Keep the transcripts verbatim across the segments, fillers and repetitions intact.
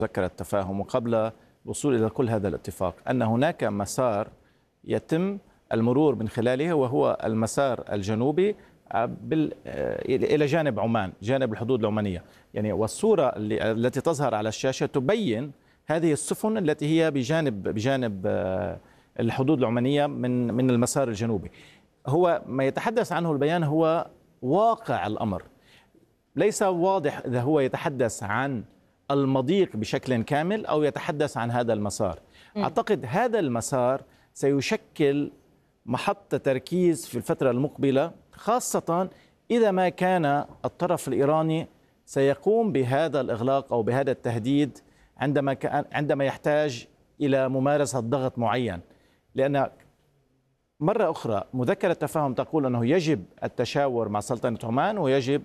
ذكر التفاهم وقبل الوصول إلى كل هذا الاتفاق أن هناك مسار يتم المرور من خلاله، وهو المسار الجنوبي بال... إلى جانب عمان، جانب الحدود العمانية. يعني والصورة اللي... التي تظهر على الشاشة تبين هذه السفن التي هي بجانب بجانب الحدود العمانية من من المسار الجنوبي. هو ما يتحدث عنه البيان هو واقع الأمر، ليس واضح إذا هو يتحدث عن المضيق بشكل كامل أو يتحدث عن هذا المسار. م. أعتقد هذا المسار سيشكل محط تركيز في الفترة المقبلة، خاصة إذا ما كان الطرف الإيراني سيقوم بهذا الإغلاق أو بهذا التهديد عندما كان عندما يحتاج إلى ممارسة ضغط معين. لأن مرة أخرى مذكرة التفاهم تقول أنه يجب التشاور مع سلطنة عمان، ويجب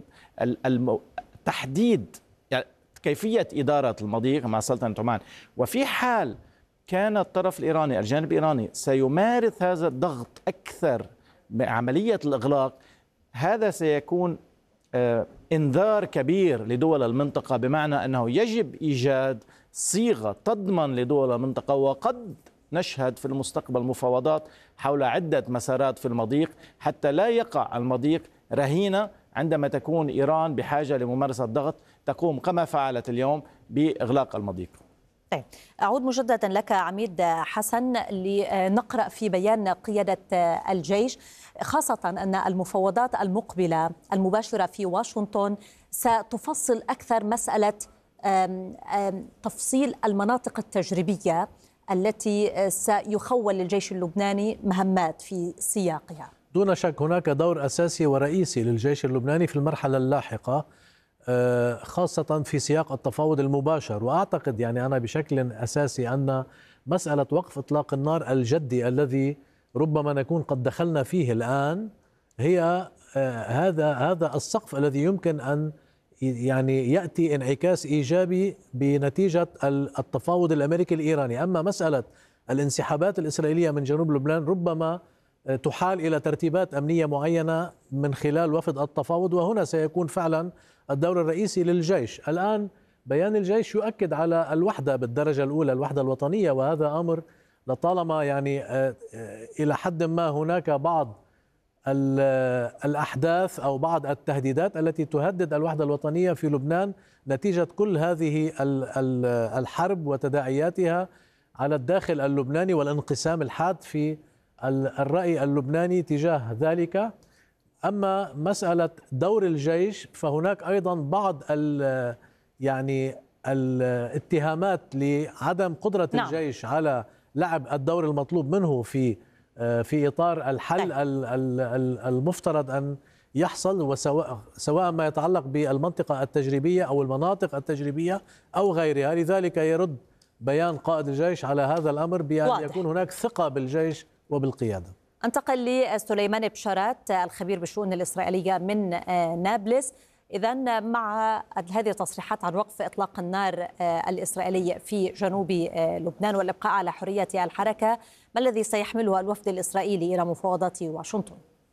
تحديد كيفية إدارة المضيق مع سلطنة عمان. وفي حال كان الطرف الإيراني الجانب الإيراني سيمارس هذا الضغط أكثر بعملية الإغلاق، هذا سيكون آه إنذار كبير لدول المنطقة، بمعنى أنه يجب إيجاد صيغة تضمن لدول المنطقة، وقد نشهد في المستقبل مفاوضات حول عدة مسارات في المضيق حتى لا يقع المضيق رهينة عندما تكون إيران بحاجة لممارسة ضغط تقوم كما فعلت اليوم بإغلاق المضيق. طيب، أعود مجددا لك عميد حسن لنقرأ في بيان قيادة الجيش، خاصة أن المفاوضات المقبلة المباشرة في واشنطن ستفصل أكثر مسألة تفصيل المناطق التجريبية التي سيخول للجيش اللبناني مهمات في سياقها. دون شك هناك دور أساسي ورئيسي للجيش اللبناني في المرحلة اللاحقة، خاصة في سياق التفاوض المباشر. وأعتقد يعني أنا بشكل أساسي أن مسألة وقف إطلاق النار الجدي الذي ربما نكون قد دخلنا فيه الآن هي هذا هذا السقف الذي يمكن أن يعني يأتي انعكاس إيجابي بنتيجة التفاوض الأمريكي الإيراني. أما مسألة الانسحابات الإسرائيلية من جنوب لبنان ربما تحال إلى ترتيبات أمنية معينة من خلال وفد التفاوض، وهنا سيكون فعلا الدور الرئيسي للجيش. الآن بيان الجيش يؤكد على الوحدة بالدرجة الأولى، الوحدة الوطنية، وهذا أمر لطالما يعني إلى حد ما هناك بعض الأحداث أو بعض التهديدات التي تهدد الوحدة الوطنية في لبنان نتيجة كل هذه الحرب وتداعياتها على الداخل اللبناني والانقسام الحاد في الرأي اللبناني تجاه ذلك. أما مسألة دور الجيش فهناك أيضا بعض ال يعني الاتهامات لعدم قدرة نعم. الجيش على لعب الدور المطلوب منه في في إطار الحل المفترض أن يحصل، وسواء سواء ما يتعلق بالمنطقة التجريبية أو المناطق التجريبية أو غيرها. لذلك يرد بيان قائد الجيش على هذا الأمر بأن واضح. يكون هناك ثقة بالجيش وبالقيادة. انتقل لسليمان بشارات الخبير بالشؤون الإسرائيلية من نابلس. إذن مع هذه التصريحات عن وقف إطلاق النار الإسرائيلي في جنوب لبنان والإبقاء على حرية الحركة، ما الذي سيحمله الوفد الإسرائيلي إلى مفاوضات واشنطن؟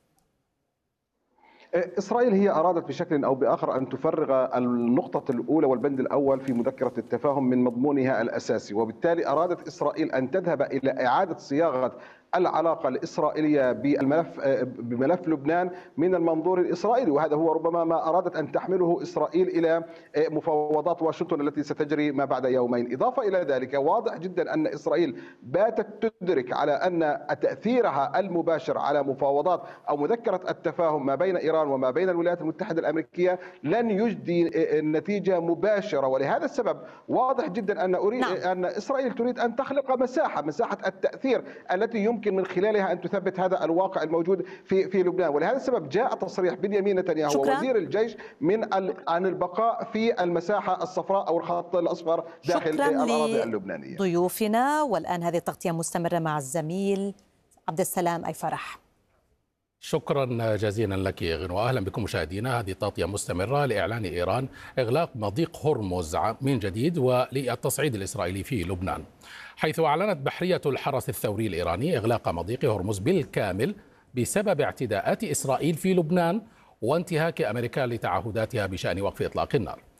إسرائيل هي أرادت بشكل أو بآخر أن تفرغ النقطة الأولى والبند الأول في مذكرة التفاهم من مضمونها الأساسي، وبالتالي أرادت إسرائيل أن تذهب إلى إعادة صياغة العلاقة الإسرائيلية بالملف بملف لبنان من المنظور الإسرائيلي، وهذا هو ربما ما أرادت أن تحمله إسرائيل إلى مفاوضات واشنطن التي ستجري ما بعد يومين. إضافة إلى ذلك واضح جدا أن إسرائيل باتت تدرك على أن تأثيرها المباشر على مفاوضات أو مذكرة التفاهم ما بين إيران وما بين الولايات المتحدة الأمريكية لن يجدي نتيجة مباشرة، ولهذا السبب واضح جدا أن أريد نعم. أن إسرائيل تريد أن تخلق مساحة مساحة التأثير التي يمكن من خلالها أن تثبت هذا الواقع الموجود في في لبنان. ولهذا السبب جاء تصريح بنيامين نتنياهو وزير الجيش من عن البقاء في المساحة الصفراء أو الخط الأصفر داخل الأراضي اللبنانية. ضيوفنا والآن هذه التغطية مستمرة مع الزميل عبد السلام أي فرح. شكرا جزيلا لك غنوة. أهلا بكم مشاهدينا. هذه التغطية مستمرة لإعلان إيران إغلاق مضيق هرمز من جديد وللتصعيد الإسرائيلي في لبنان، حيث أعلنت بحرية الحرس الثوري الإيراني إغلاق مضيق هرمز بالكامل بسبب اعتداءات إسرائيل في لبنان وانتهاك أمريكا لتعهداتها بشأن وقف إطلاق النار.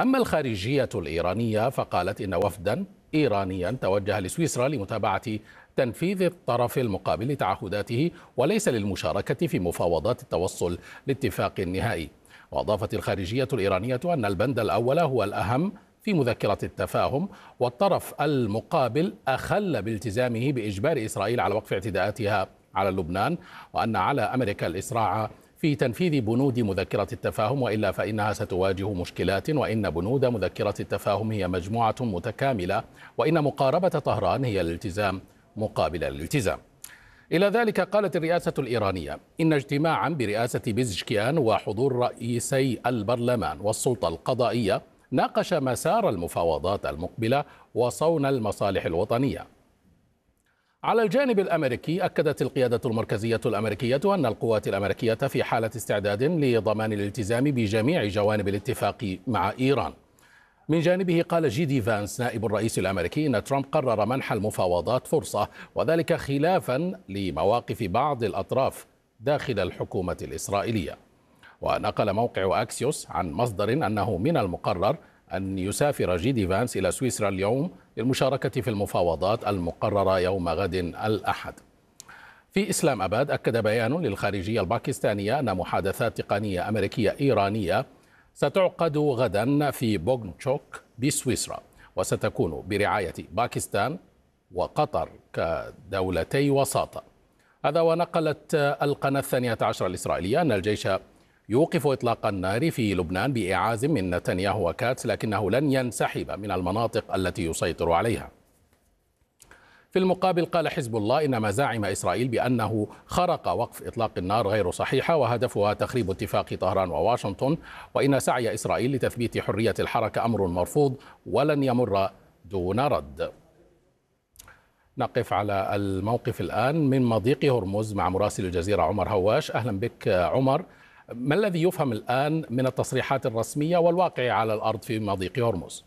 أما الخارجية الإيرانية فقالت إن وفدا إيرانيا توجه لسويسرا لمتابعة تنفيذ الطرف المقابل لتعهداته وليس للمشاركة في مفاوضات التوصل لاتفاق نهائي. وأضافت الخارجية الإيرانية أن البند الأول هو الأهم في مذكرة التفاهم، والطرف المقابل أخل بالتزامه بإجبار إسرائيل على وقف اعتداءاتها على لبنان، وأن على أمريكا الإسراع في تنفيذ بنود مذكرة التفاهم وإلا فإنها ستواجه مشكلات، وإن بنود مذكرة التفاهم هي مجموعة متكاملة، وإن مقاربة طهران هي الالتزام مقابل الالتزام. إلى ذلك قالت الرئاسة الإيرانية إن اجتماعا برئاسة بيزشكيان وحضور رئيسي البرلمان والسلطة القضائية ناقش مسار المفاوضات المقبلة وصون المصالح الوطنية. على الجانب الأمريكي أكدت القيادة المركزية الأمريكية أن القوات الأمريكية في حالة استعداد لضمان الالتزام بجميع جوانب الاتفاق مع إيران. من جانبه قال جي دي فانس نائب الرئيس الأمريكي أن ترامب قرر منح المفاوضات فرصة، وذلك خلافا لمواقف بعض الأطراف داخل الحكومة الإسرائيلية. ونقل موقع أكسيوس عن مصدر أنه من المقرر أن يسافر جي دي فانس إلى سويسرا اليوم للمشاركة في المفاوضات المقررة يوم غد الأحد. في إسلام أباد أكد بيان للخارجية الباكستانية أن محادثات تقنية أمريكية إيرانية ستعقد غدا في بوغنشوك بسويسرا، وستكون برعاية باكستان وقطر كدولتي وساطة. هذا ونقلت القناة الثانية عشر الإسرائيلية أن الجيش يوقف إطلاق النار في لبنان بإعاز من نتنياهو وكاتس، لكنه لن ينسحب من المناطق التي يسيطر عليها. في المقابل قال حزب الله إن مزاعم إسرائيل بأنه خرق وقف إطلاق النار غير صحيحة وهدفها تخريب اتفاق طهران وواشنطن، وإن سعي إسرائيل لتثبيت حرية الحركة أمر مرفوض ولن يمر دون رد. نقف على الموقف الآن من مضيق هرمز مع مراسل الجزيرة عمر هواش. أهلا بك عمر. ما الذي يفهم الآن من التصريحات الرسمية والواقع على الأرض في مضيق هرمز؟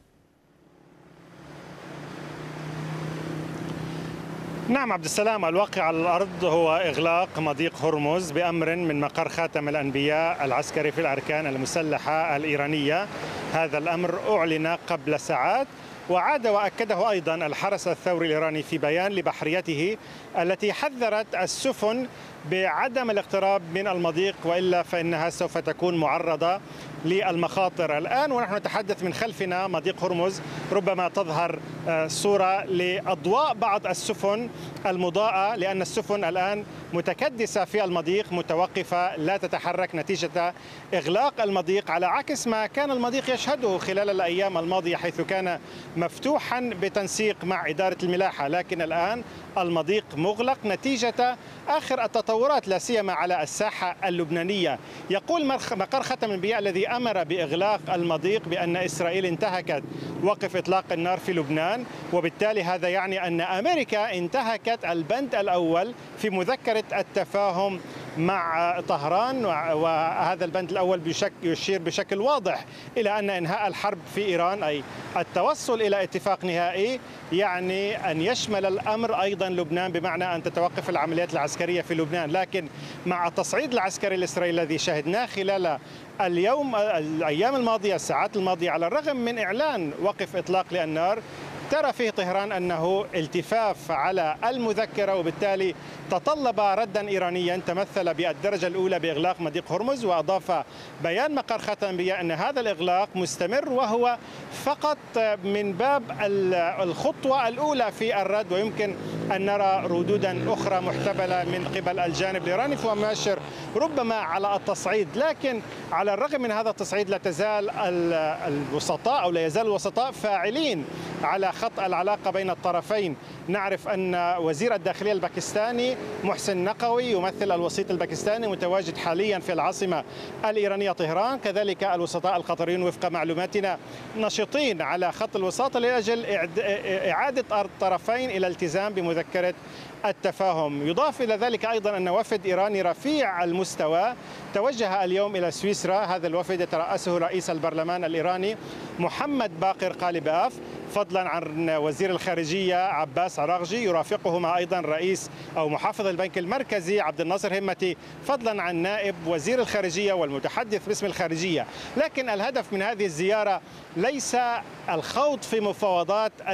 نعم عبد السلام، الواقع على الأرض هو إغلاق مضيق هرمز بأمر من مقر خاتم الأنبياء العسكري في الأركان المسلحة الإيرانية. هذا الأمر أعلن قبل ساعات، وعاد وأكده أيضا الحرس الثوري الإيراني في بيان لبحريته التي حذرت السفن بعدم الاقتراب من المضيق وإلا فإنها سوف تكون معرضة للمخاطر. الآن ونحن نتحدث من خلفنا مضيق هرمز ربما تظهر صورة لأضواء بعض السفن المضاءة، لأن السفن الآن متكدسة في المضيق متوقفة لا تتحرك نتيجة إغلاق المضيق، على عكس ما كان المضيق يشهده خلال الأيام الماضية حيث كان مفتوحا بتنسيق مع إدارة الملاحة، لكن الآن المضيق مغلق نتيجة آخر التطورات لا سيما على الساحة اللبنانية. يقول مقر ختم الأنبياء الذي أمر بإغلاق المضيق بأن إسرائيل انتهكت وقف إطلاق النار في لبنان، وبالتالي هذا يعني أن أمريكا انتهكت البند الأول في مذكرة التفاهم مع طهران، وهذا البند الأول بشكل يشير بشكل واضح إلى أن إنهاء الحرب في إيران أي التوصل إلى اتفاق نهائي يعني أن يشمل الأمر أيضا لبنان، بمعنى أن تتوقف العمليات العسكرية في لبنان. لكن مع التصعيد العسكري الإسرائيلي الذي شهدناه خلال اليوم الأيام الماضية الساعات الماضية، على الرغم من إعلان وقف إطلاق للنار، ترى فيه طهران أنه التفاف على المذكرة، وبالتالي تطلب ردا إيرانيا تمثل بالدرجة الأولى بإغلاق مضيق هرمز. وأضاف بيان مقر خاتم الأنبياء أن هذا الإغلاق مستمر وهو فقط من باب الخطوة الأولى في الرد، ويمكن أن نرى ردودا أخرى محتملة من قبل الجانب الإيراني فهو مؤشر ربما على التصعيد. لكن على الرغم من هذا التصعيد لا تزال الوسطاء أو لا يزال الوسطاء فاعلين على خط العلاقة بين الطرفين. نعرف أن وزير الداخلية الباكستاني محسن نقوي يمثل الوسيط الباكستاني متواجد حاليا في العاصمة الإيرانية طهران، كذلك الوسطاء القطريون وفق معلوماتنا نشطين على خط الوساطة لأجل إعادة الطرفين إلى التزام بمذكرة التفاهم. يضاف إلى ذلك أيضا أن وفد إيراني رفيع المستوى توجه اليوم إلى سويسرا. هذا الوفد يترأسه رئيس البرلمان الإيراني محمد باقر قالباف، فضلا عن وزير الخارجية عباس عراغجي، يرافقهما أيضا رئيس أو محافظ البنك المركزي عبد الناصر همتي، فضلا عن نائب وزير الخارجية والمتحدث باسم الخارجية. لكن الهدف من هذه الزيارة ليس الخوض في مفاوضات